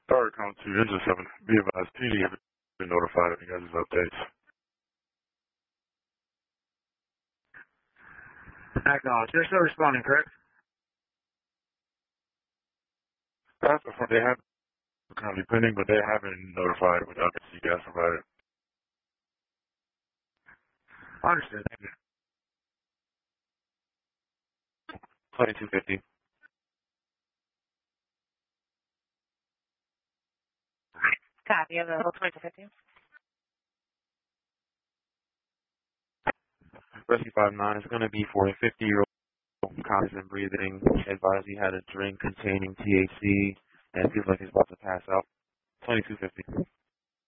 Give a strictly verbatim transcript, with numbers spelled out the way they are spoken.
Sorry, count two, engine seven. Be advised, P D have been notified of you guys' updates. Acknowledge. They're still responding, correct? That's before they have currently pending, but they have been notified with updates you guys provided. Understood. Thank you. twenty-two fifty. Copy of the whole twenty-two fifty. Rescue five nine is going to be for a fifty-year-old conscious and breathing. Advised he had a drink containing T H C and feels like he's about to pass out. twenty-two fifty.